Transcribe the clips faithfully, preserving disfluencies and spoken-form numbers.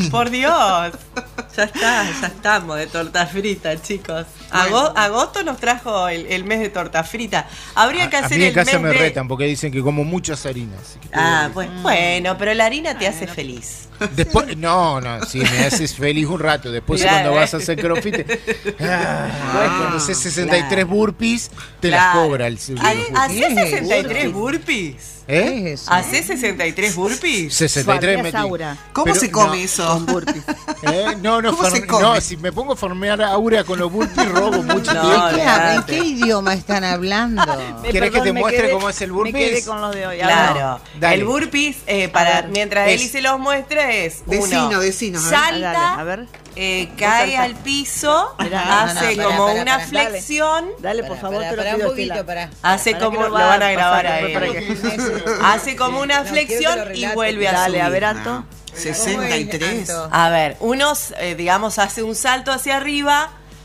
Por Dios. Ya está, ya estamos de torta frita, chicos. Ago- agosto nos trajo el, el mes de torta frita. Habría que A, hacer a mí en el casa mes me de... retan porque dicen que como muchas harinas. Así que Ah, todo- bueno, bueno, pero la harina te hace feliz. Después, no, no, sí, me haces feliz un rato. Después Claro, cuando ¿eh? vas a hacer crossfit, ah, cuando haces sesenta y tres claro. burpees, te Claro. las cobra el ¿Haces burpees. sesenta y tres burpees? ¿Eh? ¿Haces sesenta y tres burpees? sesenta y tres Farmeas metí. Aura. ¿Cómo Pero se come no. eso? Con burpees. ¿Eh? No, no, ¿Cómo se farme- come? no, si me pongo a farmear aura con los burpees, robo mucho No, tiempo. ¿Qué olvidate. hablan? ¿En qué idioma están hablando? ¿Querés que Perdón, te me muestre quedé- cómo es el Me quedé burpees? con los de hoy. Claro. Dale. El burpees, eh, para A ver. mientras Es- Eli se los muestra, es Decino, uno, decino, a ver. salta, Dale, a ver. eh, cae salta. al piso, Mirá, hace no, no, pará, como pará, una pará. flexión, Dale, por favor, te lo para pido, un poquito, Estela. para. hace Para como, que lo lo va van a a grabar pasar, a para él. que- Hace como una No, quiero que flexión lo y relate. vuelve a Dale, subir. a ver, Anto. sesenta y tres. A ver, unos, eh, digamos, hace un salto hacia arriba,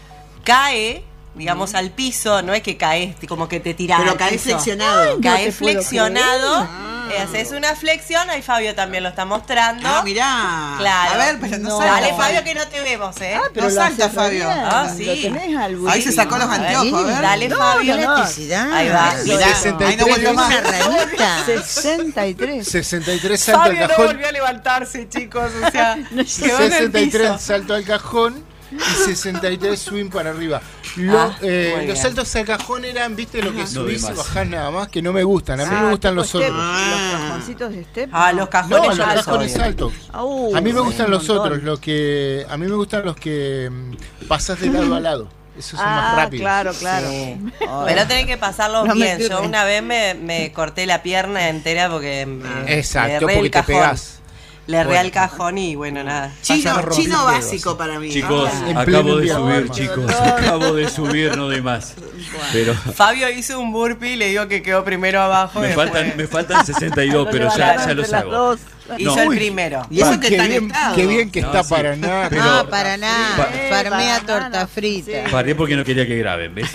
cae, digamos, al piso, no es que caes como que te tirás Pero al cae piso. flexionado. Cae No te puedo flexionado, creer. eh, haces una flexión, ahí Fabio también lo está mostrando. Ah, mirá. Claro. A ver, pero no, No. salta. Dale, Fabio, que no te vemos, ¿eh? Ah, pero No lo salta, haces re Fabio. bien. Ah, sí. Lo tenés al Ahí se burpee. sacó los A ver, anteojos, a ver. Dale, No, Fabio. no, ¡Qué no. elasticidad! Ahí va. Mirá, sesenta y ahí no tres volvió más. Una ranita. sesenta y tres. sesenta y tres salto al Fabio no cajón. volvió a levantarse, chicos, o sea, No, quedó en el sesenta y tres piso. salto al cajón y sesenta y tres swing para arriba. Lo- Ah, eh, muy los bien. saltos al cajón eran, viste, lo que No subís doy y más. bajás nada más, que no me gustan. A mí Ah, me gustan tipo los step, otros. Los cajoncitos de step. Ah, los No, cajones los yo los cajones odio. altos. Uh, A mí me sí, gustan un los montón. otros, los que a mí me gustan los que mm, pasás de lado a lado. Esos son más Ah, rápidos. claro, claro. Sí. Pero tenés que pasarlos No me bien. Yo sirve. una vez me, me corté la pierna entera porque me, Exacto, le erré porque el te cajón. pegás. Le erré Bueno. al cajón y bueno, nada. Chino, Pásame romper chino dedos, básico sí. para mí. Chicos, En pleno acabo de invierno, subir, además. chicos. Acabo de subir, no doy más. Pero Fabio hizo un burpee y le digo que quedó primero abajo. me y faltan, después me faltan sesenta y dos, Lo pero ya, levantaron ya entre los las hago. dos. hizo No. el Uy. primero. Y eso Ah, que qué está en bien, estado. qué bien que No, está sí. para nada. Pero- No, para nada. Pa- Farmea para torta nada, frita. sí. Paré porque no quería que graben, ¿ves?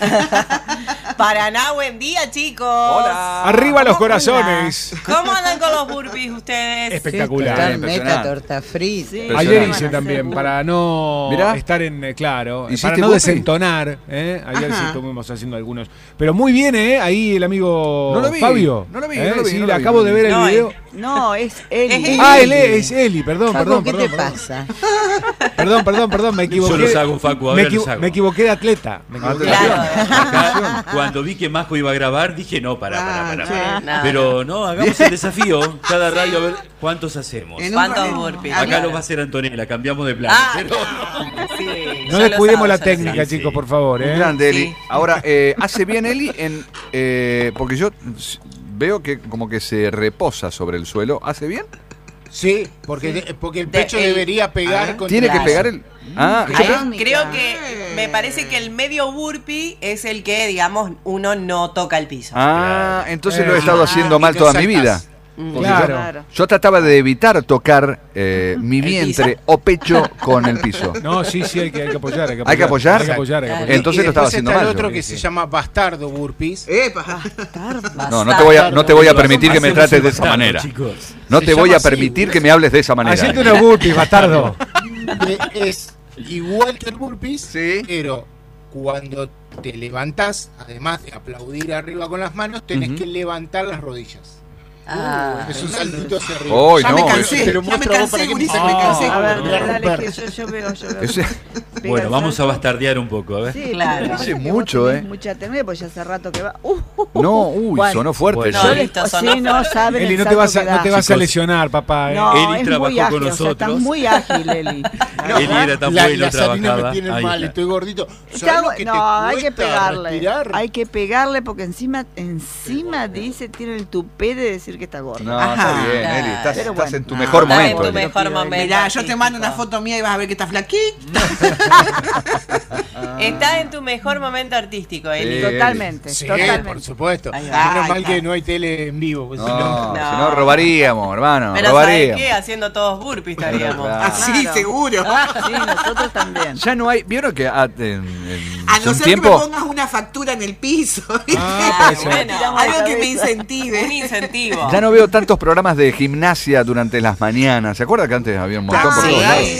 Paraná, buen día, chicos. Hola. Arriba los ¿Cómo corazones. andan? ¿Cómo andan con los burpees ustedes? Espectacular. Total, impresionante. meta torta frita. Sí. Ayer Impresionante. hice también, para no Mirá. estar en eh, claro, ¿Hiciste para no burpee? desentonar. ¿eh? Ayer Ajá. sí estuvimos haciendo algunos. Pero muy bien, ¿eh? Ahí el amigo No lo vi, Fabio. no lo vi, ¿eh? no lo vi, Sí, no le lo vi. acabo de ver el No, video. No, es él. Es él. Ah, él es, es Eli, perdón, Facu, perdón, ¿qué perdón. te perdón. pasa? Perdón, perdón, perdón, me equivoqué. Yo los hago, Facu, ahora me, los equivo- hago. me equivoqué de atleta. Me equivoqué de Claro. atleta. Acá, cuando vi que Majo iba a grabar, dije, no, para, para, para. Ah, para. sí. No, Pero no, hagamos el desafío. Cada radio, a ver cuántos hacemos. En un ¿Cuántos ratito. burpees? Acá Claro. lo va a hacer Antonella, cambiamos de plan. Ah, Pero- sí, No yo descuidemos los la hago, yo los técnica, sí, sí. chicos, por favor. ¿eh? Grande, Eli. Sí. Ahora, eh, hace bien Eli en. eh, porque yo s- veo que como que se reposa sobre el suelo. ¿Hace bien? Sí, porque, de- porque el De- pecho el- debería pegar Ah, contra Tiene que Claro. pegar el. Ah, Ahí yo- creo que me parece que el medio burpee es el que, digamos, uno no toca el piso. ah, entonces Eh, lo he estado ah, haciendo y mal no toda mi saltás. vida. Mm. Porque Claro. yo, Claro. yo trataba de evitar tocar eh, mi ¿El vientre piso? o pecho con el piso. No, sí, sí, hay que, hay que apoyar. Hay que apoyar. ¿Hay que apoyar? Hay que apoyar, hay que Claro. apoyar. Entonces Y lo estaba después haciendo está el mal. otro yo. que se llama bastardo burpees. Epa. No, no te voy a, no te voy a permitir que me Hacemos trates el de esa bastardo, manera. chicos. No Se te voy llama a así. permitir que me hables de esa manera. Hacete una burpee, bastardo. Que es igual que el burpees, Sí. pero cuando te levantás, además de aplaudir arriba con las manos, tenés Ujú. que levantar las rodillas. Ah, Es un saltito hacia arriba. Ay, Ya no, me eso- cansé, Te lo ya me muestro a vos cansé, para que Ulises, me- me cansé. A ver, Lo voy a dale, romper. que yo, yo veo, yo veo. Ese- Pega Bueno, el vamos a salto. bastardear un poco, a ver. Sí, Claro. pero pasa Hace que mucho, vos tenés ¿eh? mucha ternura, pues ya hace rato que va. Uh, uh, uh. No, uy, Bueno. sonó fuerte. Bueno. eso. No, Yo listo, les- sonó sí, no fuerte. saben Eli, el no te salto vas a, que no te da. vas a Chicos. lesionar, papá. ¿eh? No, Eli es trabajó muy ágil, con o sea, estás nosotros. muy ágil, Eli. Eli era tan La- bueno, las harinas me trabajaba. tienen Ahí mal, está. estoy gordito. ¿Sabés Está- lo que te no, hay que cuesta pegarle. respirar? Hay que pegarle porque encima, encima dice, tiene el tupé de decir que está gordo. No, Ajá. está bien, Eli. Estás, Pero estás bueno. en tu No, mejor está en momento. tu Eli. mejor momento. Mirá, yo te mando una artístico. foto mía y vas a ver que está flaquita. Estás en tu mejor momento artístico, Eli. Sí. Totalmente, Sí, totalmente. por supuesto. Ahí va. Menos Ahí mal está. que no hay tele en vivo. Pues No, si no- si no robaríamos, hermano. Pero ¿sabes robaríamos. qué? Haciendo todos burpees estaríamos. Claro. Así, Claro. seguro. Sí, nosotros también. Ya no hay. ¿Vieron que ah, en, en A no un ser que me tiempo? pongas una factura en el piso. ¿viste? Ah, Ah, puede ser. bueno, Algo que me cabeza. incentive. un incentivo. Ya no veo tantos programas de gimnasia durante las mañanas. ¿Se acuerdan que antes había un montón Ah, por sí, todos hay lados?